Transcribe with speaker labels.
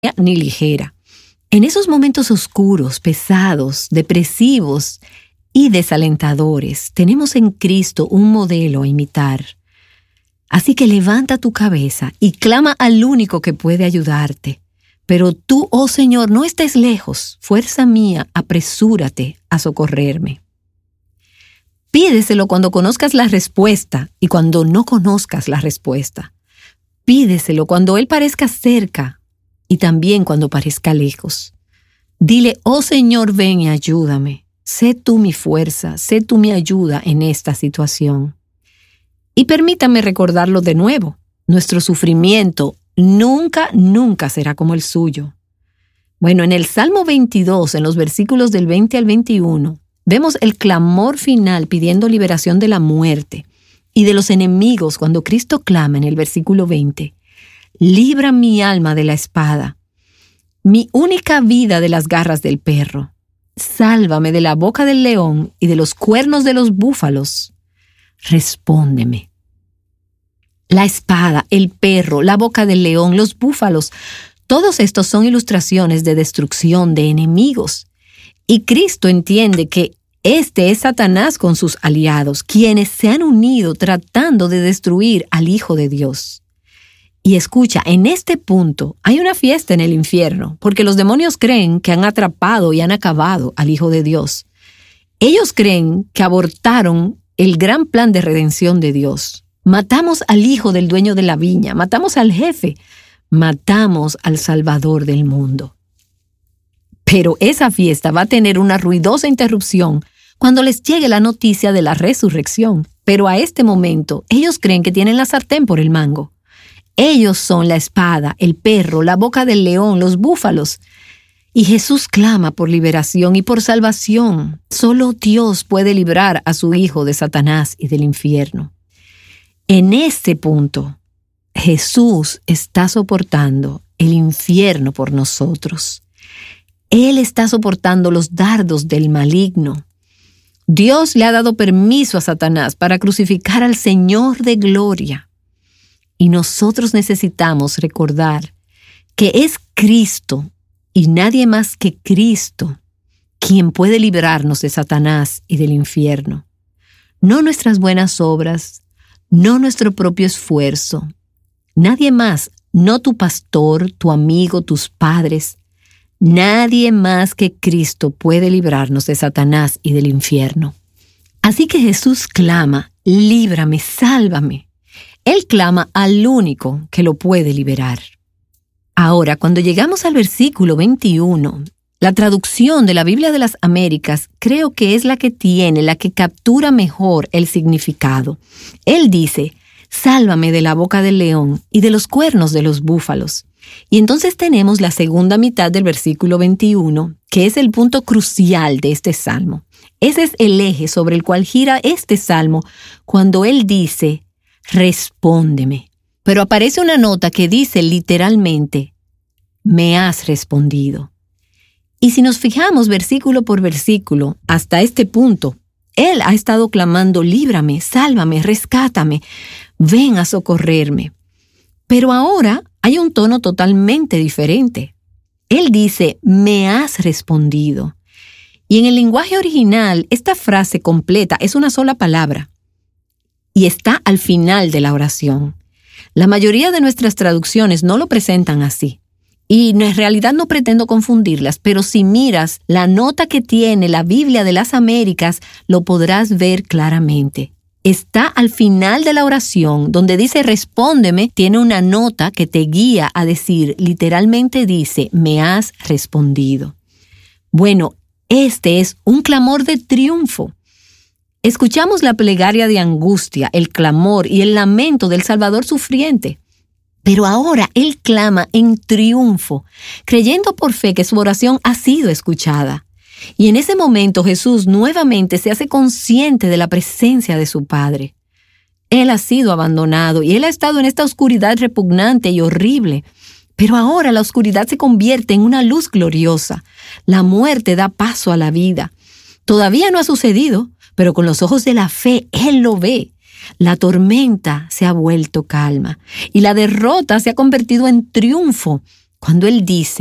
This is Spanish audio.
Speaker 1: ni ligera. En esos momentos oscuros, pesados, depresivos y desalentadores, tenemos en Cristo un modelo a imitar. Así que levanta tu cabeza y clama al único que puede ayudarte. Pero tú, oh Señor, no estés lejos. Fuerza mía, apresúrate a socorrerme. Pídeselo cuando conozcas la respuesta y cuando no conozcas la respuesta. Pídeselo cuando Él parezca cerca y también cuando parezca lejos. Dile, oh Señor, ven y ayúdame. Sé tú mi fuerza, sé tú mi ayuda en esta situación. Y permítame recordarlo de nuevo. Nuestro sufrimiento nunca será como el suyo. Bueno, en el Salmo 22, en los versículos del 20 al 21, vemos el clamor final pidiendo liberación de la muerte y de los enemigos cuando Cristo clama en el versículo 20. Libra mi alma de la espada, mi única vida de las garras del perro. Sálvame de la boca del león y de los cuernos de los búfalos. Respóndeme. La espada, el perro, la boca del león, los búfalos, todos estos son ilustraciones de destrucción de enemigos. Y Cristo entiende que este es Satanás con sus aliados, quienes se han unido tratando de destruir al Hijo de Dios. Y escucha, en este punto hay una fiesta en el infierno, porque los demonios creen que han atrapado y han acabado al Hijo de Dios. Ellos creen que abortaron el gran plan de redención de Dios. Matamos al hijo del dueño de la viña, matamos al jefe, matamos al Salvador del mundo. Pero esa fiesta va a tener una ruidosa interrupción cuando les llegue la noticia de la resurrección. Pero a este momento, ellos creen que tienen la sartén por el mango. Ellos son la espada, el perro, la boca del león, los búfalos. Y Jesús clama por liberación y por salvación. Solo Dios puede librar a su Hijo de Satanás y del infierno. En este punto, Jesús está soportando el infierno por nosotros. Él está soportando los dardos del maligno. Dios le ha dado permiso a Satanás para crucificar al Señor de gloria. Y nosotros necesitamos recordar que es Cristo y nadie más que Cristo quien puede librarnos de Satanás y del infierno. No nuestras buenas obras, no nuestro propio esfuerzo. Nadie más, no tu pastor, tu amigo, tus padres. Nadie más que Cristo puede librarnos de Satanás y del infierno. Así que Jesús clama, líbrame, sálvame. Él clama al único que lo puede liberar. Ahora, cuando llegamos al versículo 21, la traducción de la Biblia de las Américas creo que es la que captura mejor el significado. Él dice, sálvame de la boca del león y de los cuernos de los búfalos. Y entonces tenemos la segunda mitad del versículo 21, que es el punto crucial de este salmo. Ese es el eje sobre el cual gira este salmo cuando él dice, respóndeme. Pero aparece una nota que dice literalmente, me has respondido. Y si nos fijamos versículo por versículo, hasta este punto, él ha estado clamando, líbrame, sálvame, rescátame, ven a socorrerme. Pero ahora hay un tono totalmente diferente. Él dice, me has respondido. Y en el lenguaje original, esta frase completa es una sola palabra. Y está al final de la oración. La mayoría de nuestras traducciones no lo presentan así. Y en realidad no pretendo confundirlas, pero si miras la nota que tiene la Biblia de las Américas, lo podrás ver claramente. Está al final de la oración, donde dice respóndeme, tiene una nota que te guía a decir, literalmente dice, me has respondido. Bueno, este es un clamor de triunfo. Escuchamos la plegaria de angustia, el clamor y el lamento del Salvador sufriente. Pero ahora él clama en triunfo, creyendo por fe que su oración ha sido escuchada. Y en ese momento Jesús nuevamente se hace consciente de la presencia de su Padre. Él ha sido abandonado y él ha estado en esta oscuridad repugnante y horrible. Pero ahora la oscuridad se convierte en una luz gloriosa. La muerte da paso a la vida. Todavía no ha sucedido, pero con los ojos de la fe él lo ve. La tormenta se ha vuelto calma y la derrota se ha convertido en triunfo. cuando Él dice